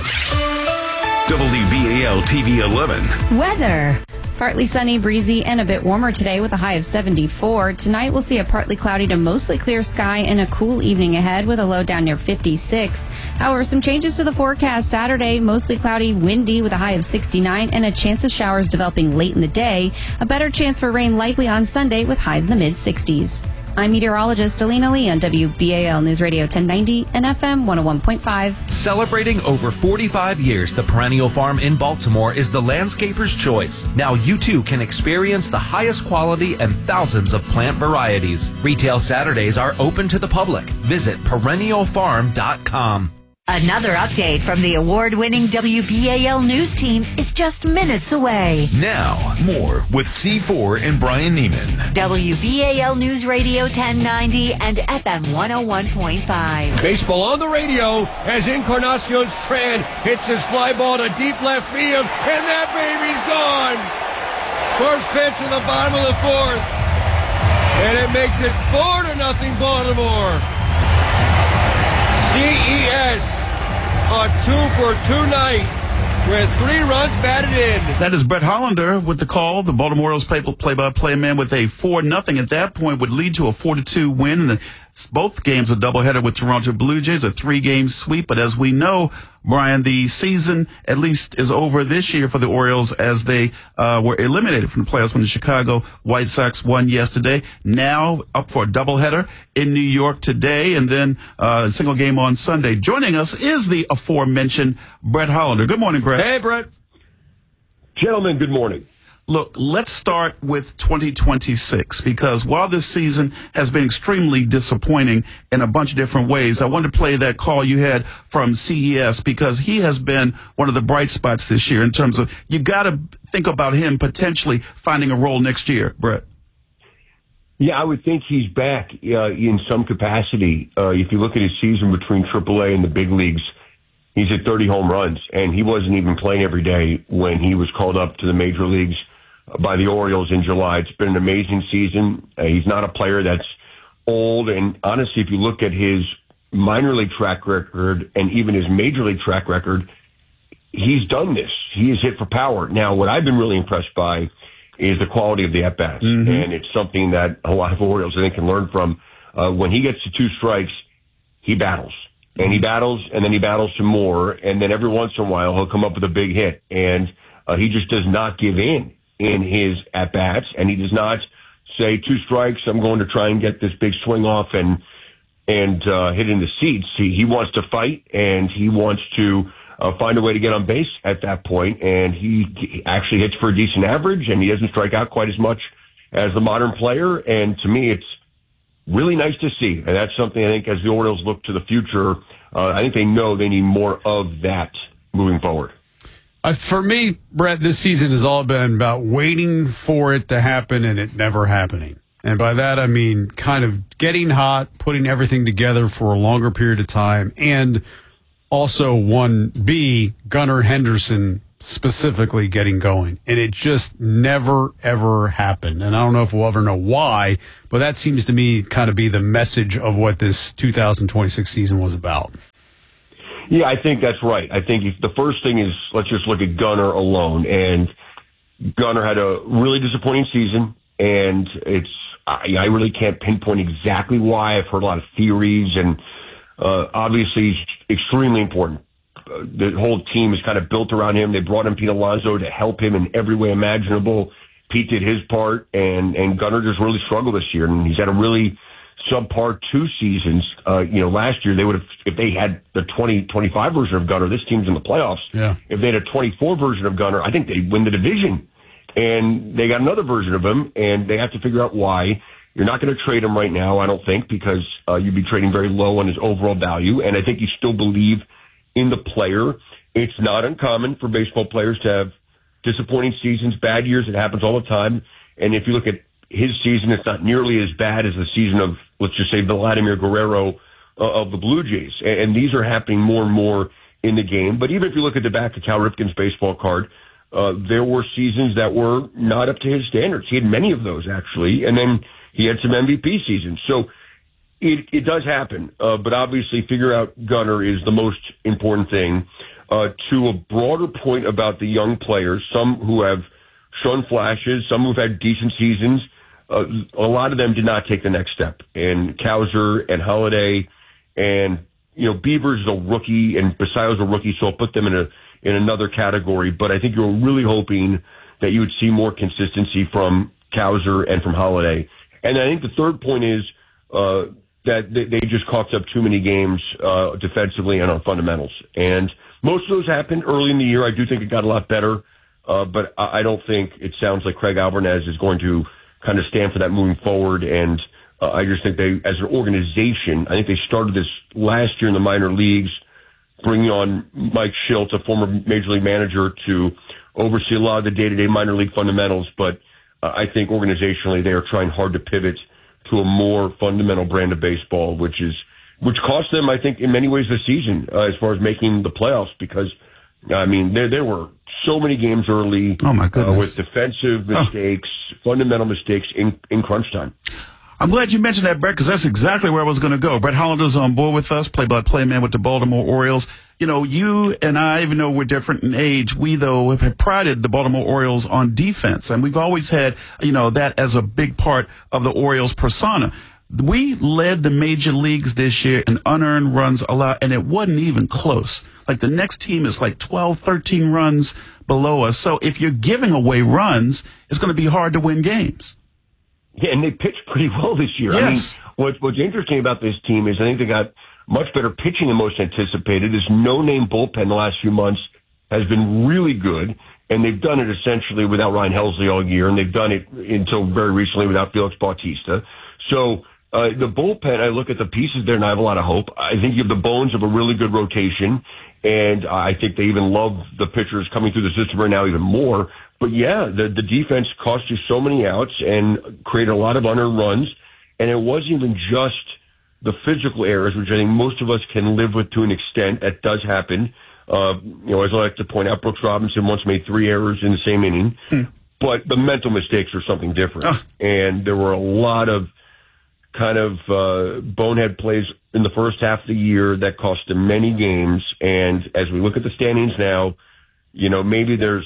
WBAL TV 11. Weather. Partly sunny, breezy, and a bit warmer today with a high of 74. Tonight we'll see a partly cloudy to mostly clear sky and a cool evening ahead with a low down near 56. However, some changes to the forecast. Saturday, mostly cloudy, windy with a high of 69 and a chance of showers developing late in the day. A better chance for rain likely on Sunday with highs in the mid-60s. I'm meteorologist Alina Lee on WBAL News Radio 1090 and FM 101.5. Celebrating over 45 years, the Perennial Farm in Baltimore is the landscaper's choice. Now you too can experience the highest quality and thousands of plant varieties. Retail Saturdays are open to the public. Visit perennialfarm.com. Another update from the award-winning WBAL News team is just minutes away. Now, more with C4 and Brian Neiman. WBAL News Radio 1090 and FM 101.5. Baseball on the radio as Encarnacion Strand hits his fly ball to deep left field, and that baby's gone. First pitch in the bottom of the 4th, and it makes it 4-0 Baltimore. CES on 2-for-2 night with 3 runs batted in. That is Brett Hollander with the call. The Baltimore Orioles play-by-play man with a 4-0 at that point would lead to a 4-2 win. Both games a doubleheader with Toronto Blue Jays, a 3-game sweep. But as we know, Brian, the season at least is over this year for the Orioles as they were eliminated from the playoffs when the Chicago White Sox won yesterday. Now up for a doubleheader in New York today and then a single game on Sunday. Joining us is the aforementioned Brett Hollander. Good morning, Brett. Hey, Brett. Gentlemen, good morning. Look, let's start with 2026 because while this season has been extremely disappointing in a bunch of different ways, I wanted to play that call you had from CES because he has been one of the bright spots this year in terms of you got to think about him potentially finding a role next year, Brett. Yeah, I would think he's back in some capacity. If you look at his season between AAA and the big leagues, he's at 30 home runs, and he wasn't even playing every day when he was called up to the major leagues by the Orioles in July. It's been an amazing season. He's not a player that's old, and honestly, if you look at his minor league track record and even his major league track record, he's done this. He has hit for power. Now, what I've been really impressed by is the quality of the at-bats, and it's something that a lot of Orioles, I think, can learn from. When he gets to 2 strikes, he battles. And he battles, and then he battles some more, and then every once in a while he'll come up with a big hit. And he just does not give in his at-bats, and he does not say 2 strikes, I'm going to try and get this big swing off and hit in the seats. He wants to fight, and he wants to find a way to get on base at that point, and he actually hits for a decent average, and he doesn't strike out quite as much as the modern player. And to me, it's really nice to see. And that's something I think as the Orioles look to the future, I think they know they need more of that moving forward. For me, Brett, this season has all been about waiting for it to happen and it never happening. And by that, I mean kind of getting hot, putting everything together for a longer period of time, and also 1B, Gunnar Henderson specifically getting going. And it just never, ever happened. And I don't know if we'll ever know why, but that seems to me kind of be the message of what this 2026 season was about. Yeah, I think that's right. I think the first thing is, let's just look at Gunnar alone. And Gunnar had a really disappointing season, and I really can't pinpoint exactly why. I've heard a lot of theories, and obviously extremely important. The whole team is kind of built around him. They brought in Pete Alonso to help him in every way imaginable. Pete did his part, and Gunnar just really struggled this year, and he's had a really subpar 2 seasons. Last year they would have, if they had the 2025 version of Gunnar, this team's in the playoffs. Yeah. If they had a 24 version of Gunnar, I think they'd win the division. And they got another version of him, and they have to figure out why. You're not going to trade him right now, I don't think, because you'd be trading very low on his overall value. And I think you still believe in the player. It's not uncommon for baseball players to have disappointing seasons, bad years. It happens all the time. And if you look at his season, it's not nearly as bad as the season of, let's just say, Vladimir Guerrero of the Blue Jays. And these are happening more and more in the game. But even if you look at the back of Cal Ripken's baseball card, there were seasons that were not up to his standards. He had many of those, actually. And then he had some MVP seasons. So it does happen. But obviously, figure out Gunnar is the most important thing. To a broader point about the young players, some who have shown flashes, some who've had decent seasons, a lot of them did not take the next step. And Cowser and Holiday and, Beavers is a rookie and Basayo's a rookie, so I'll put them in another category. But I think you're really hoping that you would see more consistency from Cowser and from Holiday. And I think the third point is that they just coughed up too many games defensively and on fundamentals. And most of those happened early in the year. I do think it got a lot better, but I don't think it sounds like Craig Alvarez is going to kind of stand for that moving forward. And I just think they, as an organization, I think they started this last year in the minor leagues, bringing on Mike Shildt, a former major league manager, to oversee a lot of the day-to-day minor league fundamentals. But I think organizationally they are trying hard to pivot to a more fundamental brand of baseball, which cost them, I think, in many ways this season as far as making the playoffs, because, I mean, there were so many games early with defensive mistakes, fundamental mistakes in crunch time. I'm glad you mentioned that, Brett, because that's exactly where I was going to go. Brett Hollander's on board with us, play-by-play man with the Baltimore Orioles. You and I, even though we're different in age, we, though, have prided the Baltimore Orioles on defense. And we've always had, that as a big part of the Orioles persona. We led the major leagues this year in unearned runs allowed, and it wasn't even close. Like, the next team is like 12, 13 runs below us. So if you're giving away runs, it's going to be hard to win games. Yeah, and they pitched pretty well this year. Yes. I mean, what's interesting about this team is I think they got much better pitching than most anticipated. This no-name bullpen the last few months has been really good, and they've done it essentially without Ryan Helsley all year, and they've done it until very recently without Felix Bautista. So the bullpen, I look at the pieces there, and I have a lot of hope. I think you have the bones of a really good rotation, and I think they even love the pitchers coming through the system right now even more. But, yeah, the defense cost you so many outs and created a lot of unearned runs, and it wasn't even just the physical errors, which I think most of us can live with to an extent. That does happen. As I like to point out, Brooks Robinson once made 3 errors in the same inning. But the mental mistakes are something different. And there were a lot of kind of bonehead plays in the first half of the year that cost them many games. And as we look at the standings now, maybe there's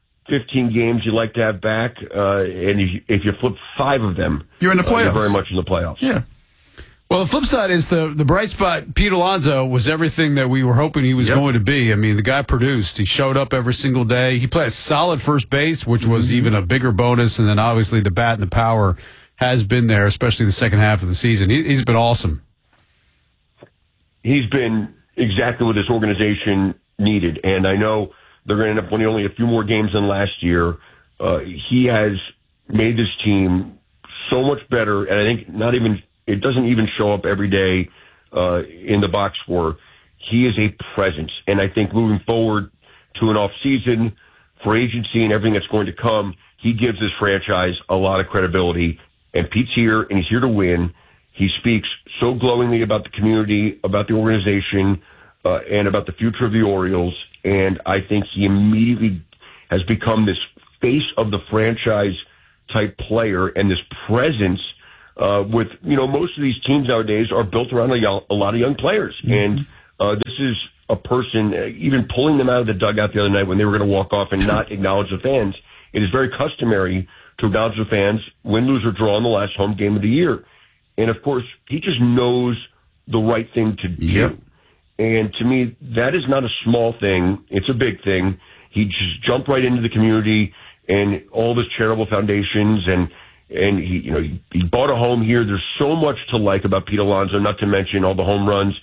15 games you'd like to have back, and if you flip 5 of them, you're in the playoffs. You're very much in the playoffs. Yeah. Well, the flip side is the bright spot. Pete Alonso was everything that we were hoping he was going to be. I mean, the guy produced. He showed up every single day. He played a solid first base, which was even a bigger bonus. And then obviously the bat and the power has been there, especially the second half of the season. He's been awesome. He's been exactly what this organization needed. And I know they're going to end up winning only a few more games than last year. He has made this team so much better, and I think not even it doesn't even show up every day in the box score. He is a presence. And I think moving forward to an off season, free agency and everything that's going to come, he gives this franchise a lot of credibility. And Pete's here, and he's here to win. He speaks so glowingly about the community, about the organization, and about the future of the Orioles. And I think he immediately has become this face of the franchise type player and this presence with, most of these teams nowadays are built around a lot of young players. Mm-hmm. And this is a person, even pulling them out of the dugout the other night when they were going to walk off and not acknowledge the fans. It is very customary to acknowledge the fans, win, lose, or draw in the last home game of the year. And, of course, he just knows the right thing to do. Yep. And to me, that is not a small thing. It's a big thing. He just jumped right into the community and all these charitable foundations, and he bought a home here. There's so much to like about Pete Alonso, not to mention all the home runs.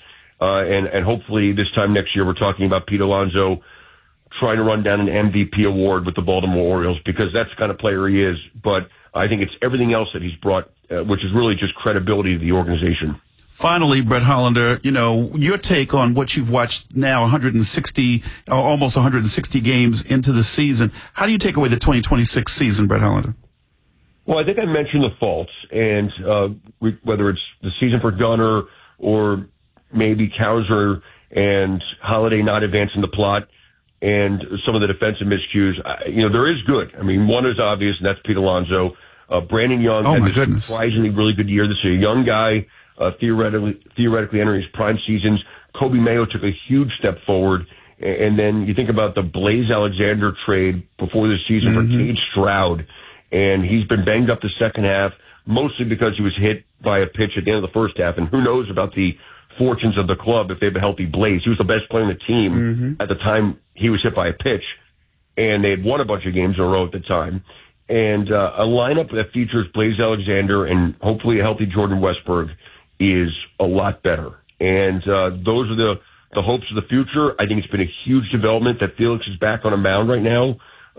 And hopefully this time next year we're talking about Pete Alonso trying to run down an MVP award with the Baltimore Orioles, because that's the kind of player he is. But I think it's everything else that he's brought, which is really just credibility to the organization. Finally, Brett Hollander, your take on what you've watched now, 160, almost 160 games into the season. How do you take away the 2026 season, Brett Hollander? Well, I think I mentioned the faults, and whether it's the season for Gunnar or maybe Cowser and Holiday not advancing the plot and some of the defensive miscues, there is good. I mean, one is obvious, and that's Pete Alonso. Brandon Young had this surprisingly really good year. This is a young guy, theoretically entering his prime seasons. Kobe Mayo took a huge step forward. And then you think about the Blaze Alexander trade before this season for Cade Stroud. And he's been banged up the second half, mostly because he was hit by a pitch at the end of the first half. And who knows about the fortunes of the club if they have a healthy Blaze. He was the best player on the team at the time he was hit by a pitch. And they had won a bunch of games in a row at the time. And a lineup that features Blaze Alexander and hopefully a healthy Jordan Westberg is a lot better. And those are the hopes of the future. I think it's been a huge development that Felix is back on a mound right now.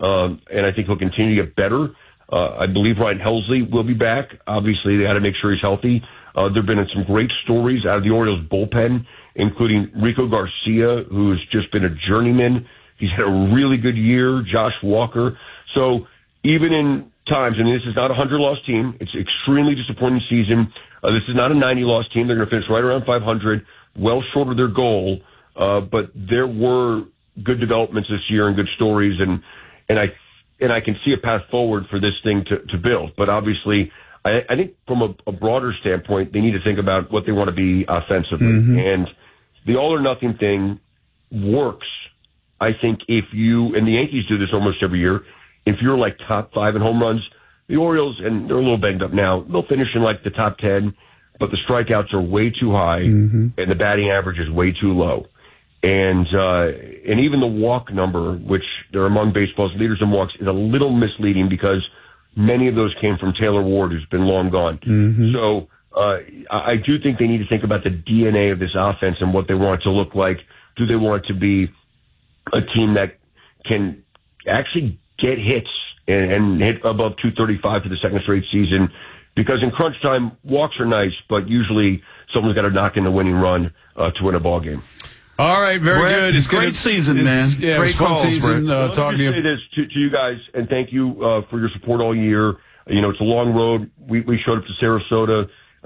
And I think he'll continue to get better. I believe Ryan Helsley will be back. Obviously, they got to make sure he's healthy. There have been some great stories out of the Orioles bullpen, including Rico Garcia, who's just been a journeyman. He's had a really good year. Josh Walker. So even in times, and this is not a 100-loss team. It's an extremely disappointing season. This is not a 90-loss team. They're going to finish right around 500, well short of their goal. But there were good developments this year and good stories, and I can see a path forward for this thing to build. But obviously, I think from a broader standpoint, they need to think about what they want to be offensively. And the all-or-nothing thing works, I think, if you, and the Yankees do this almost every year, if you're like top 5 in home runs, the Orioles, and they're a little banged up now, they'll finish in like the top 10, but the strikeouts are way too high, and the batting average is way too low. And even the walk number, which they're among baseball's leaders in walks, is a little misleading because many of those came from Taylor Ward, who's been long gone. So I do think they need to think about the DNA of this offense and what they want it to look like. Do they want it to be a team that can actually get hits and hit above 235 for the second straight season? Because in crunch time, walks are nice, but usually someone's got to knock in the winning run to win a ball game. All right, very Brett, good. It's great season, man. Yeah, great calls, season. Talking to you. Say this to you guys, and thank you for your support all year. It's a long road. We showed up to Sarasota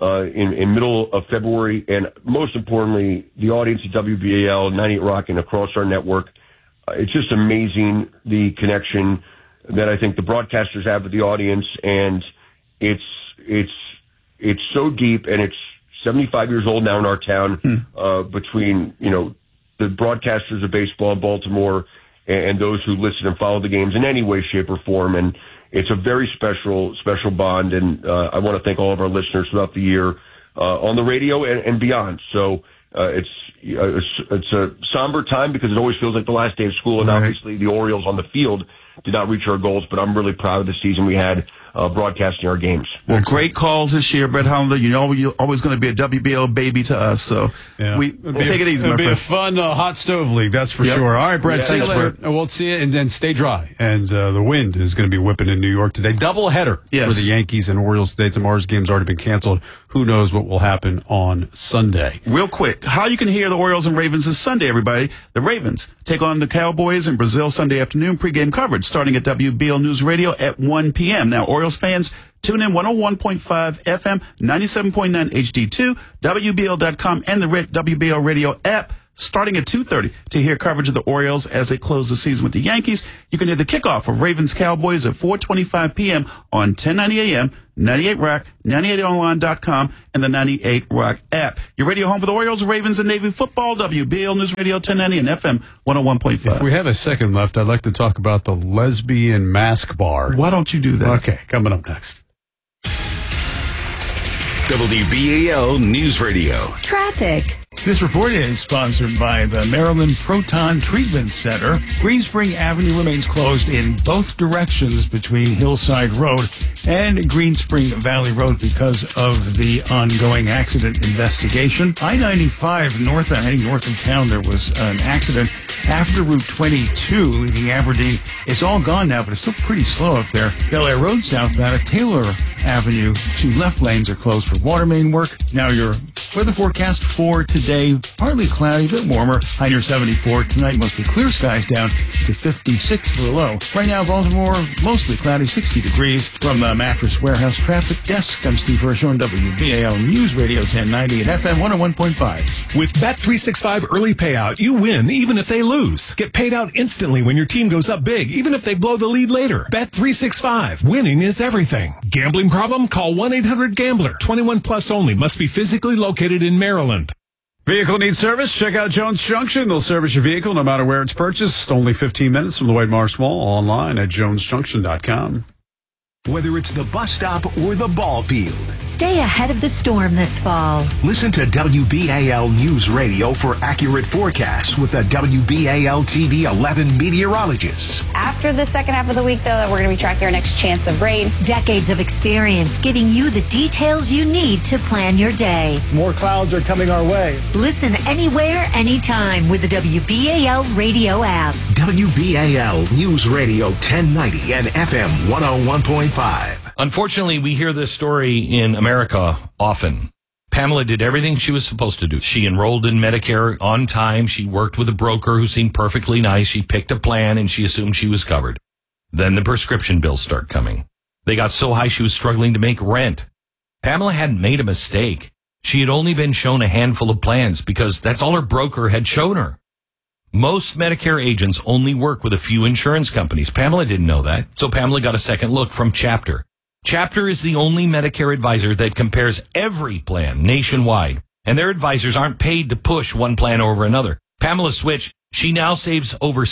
in middle of February, and most importantly, the audience at WBAL, 98 Rock, and across our network. It's just amazing the connection that I think the broadcasters have with the audience, and it's so deep, and it's 75 years old now in our town, between, the broadcasters of baseball in Baltimore and those who listen and follow the games in any way, shape, or form. And it's a very special bond. And I want to thank all of our listeners throughout the year on the radio and beyond. So it's a somber time because it always feels like the last day of school. And obviously the Orioles on the field did not reach our goals, but I'm really proud of the season we had broadcasting our games. Well, great calls this year, Brett Hollander. You know you're always going to be a WBL baby to us, so we'll take it easy, my friend. It'll be a fun hot stove league, that's for sure. All right, Brett, see you later. We'll see you, and then stay dry. And the wind is going to be whipping in New York today. Double header for the Yankees and Orioles today. Tomorrow's game's already been canceled. Who knows what will happen on Sunday? Real quick, how you can hear the Orioles and Ravens this Sunday, everybody. The Ravens take on the Cowboys in Brazil Sunday afternoon. Pregame coverage starting at WBL News Radio at 1 p.m. Now, Orioles fans, tune in 101.5 FM, 97.9 HD2, WBL.com, and the WBL Radio app starting at 2:30 to hear coverage of the Orioles as they close the season with the Yankees. You can hear the kickoff of Ravens-Cowboys at 4:25 p.m. on 1090 AM, 98 Rock, 98online.com, and the 98 Rock app. Your radio home for the Orioles, Ravens, and Navy football, WBL News Radio 1090 and FM 101.5. If we have a second left, I'd like to talk about the lesbian mask bar. Why don't you do that? Okay, coming up next. WBAL News Radio. Traffic. This report is sponsored by the Maryland Proton Treatment Center. Green Spring Avenue remains closed in both directions between Hillside Road and Green Spring Valley Road because of the ongoing accident investigation. I-95 northbound, heading north of town, there was an accident after Route 22 leaving Aberdeen. It's all gone now, but it's still pretty slow up there. Bel Air Road southbound at Taylor Avenue, 2 left lanes are closed for water main work. Now your weather forecast for today, partly cloudy, a bit warmer, high near 74. Tonight, mostly clear skies down to 56 for a low. Right now, Baltimore, mostly cloudy, 60 degrees. From the Mattress Warehouse Traffic Desk, I'm Steve Hirsch on WBAL News Radio 1090 and FM 101.5. With Bet365 early payout, you win even if they lose. Get paid out instantly when your team goes up big, even if they blow the lead later. Bet365. Winning is everything. Gambling problem? Call 1-800-GAMBLER. 21 plus only. Must be physically located in Maryland. Vehicle needs service? Check out Jones Junction. They'll service your vehicle no matter where it's purchased. Only 15 minutes from the White Marsh Mall. Online at jonesjunction.com. Whether it's the bus stop or the ball field, Stay ahead of the storm this fall. listen to WBAL News Radio for accurate forecasts with the WBAL TV 11 meteorologists. After the second half of the week, though, that we're going to be tracking our next chance of rain. Decades of experience giving you the details you need to plan your day. More clouds are coming our way. Listen anywhere, anytime with the WBAL radio app. WBAL News Radio 1090 and FM 101.5. Unfortunately, we hear this story in America often. Pamela did everything she was supposed to do. She enrolled in Medicare on time. She worked with a broker who seemed perfectly nice. She picked a plan and she assumed she was covered. Then the prescription bills start coming. They got so high she was struggling to make rent. Pamela hadn't made a mistake. She had only been shown a handful of plans because that's all her broker had shown her. Most Medicare agents only work with a few insurance companies. Pamela didn't know that, so Pamela got a second look from Chapter. Chapter is the only Medicare advisor that compares every plan nationwide, and their advisors aren't paid to push one plan over another. Pamela switched. She now saves over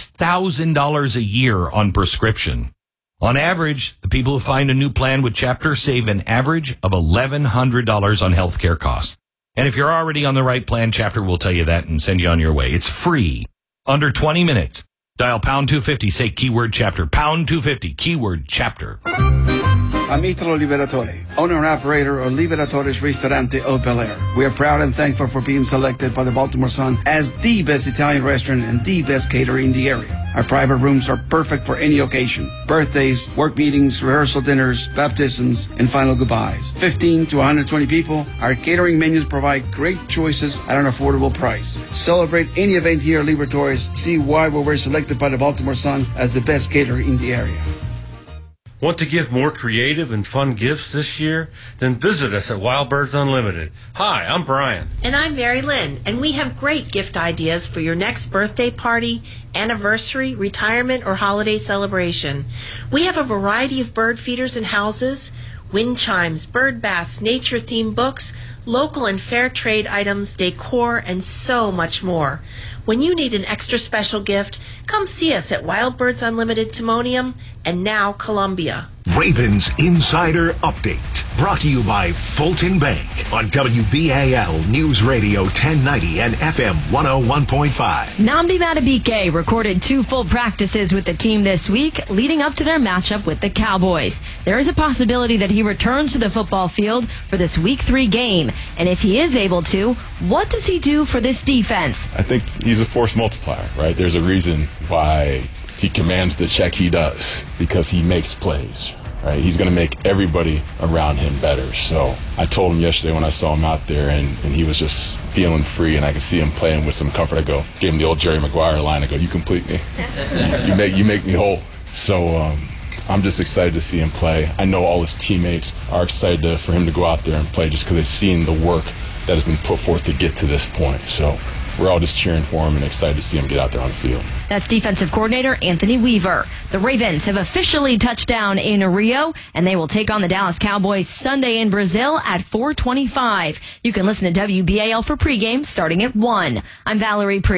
$6,000 a year on prescription. On average, the people who find a new plan with Chapter save an average of $1,100 on healthcare costs. And if you're already on the right plan, Chapter will tell you that and send you on your way. It's free. Under 20 minutes. Dial pound 250, say keyword Chapter. Pound 250, keyword Chapter. I'm Italo Liberatore, owner and operator of Liberatore's Ristorante Au Bel Air. We are proud and thankful for being selected by the Baltimore Sun as the best Italian restaurant and the best caterer in the area. Our private rooms are perfect for any occasion. Birthdays, work meetings, rehearsal dinners, baptisms, and final goodbyes. 15 to 120 people. Our catering menus provide great choices at an affordable price. Celebrate any event here at Liberatore's. See why we were selected by the Baltimore Sun as the best caterer in the area. Want to give more creative and fun gifts this year? Then visit us at Wild Birds Unlimited. Hi, I'm Brian. And I'm Mary Lynn, and we have great gift ideas for your next birthday party, anniversary, retirement, or holiday celebration. We have a variety of bird feeders and houses, wind chimes, bird baths, nature-themed books, local and fair trade items, decor, and so much more. When you need an extra special gift, come see us at Wild Birds Unlimited Timonium and now Columbia. Ravens Insider Update. Brought to you by Fulton Bank on WBAL News Radio 1090 and FM 101.5. Nnamdi Madubuike recorded 2 full practices with the team this week, leading up to their matchup with the Cowboys. There is a possibility that he returns to the football field for this Week 3 game. And if he is able to, what does he do for this defense? I think he's a force multiplier, right? There's a reason why he commands the check he does, because he makes plays. Right? He's going to make everybody around him better. So I told him yesterday when I saw him out there and he was just feeling free and I could see him playing with some comfort. I gave him the old Jerry Maguire line. I go, you complete me. You make me whole. So I'm just excited to see him play. I know all his teammates are excited for him to go out there and play just because they've seen the work that has been put forth to get to this point. So we're all just cheering for him and excited to see him get out there on the field. That's defensive coordinator Anthony Weaver. The Ravens have officially touched down in Rio, and they will take on the Dallas Cowboys Sunday in Brazil at 4:25. You can listen to WBAL for pregame starting at 1. I'm Valerie Pre.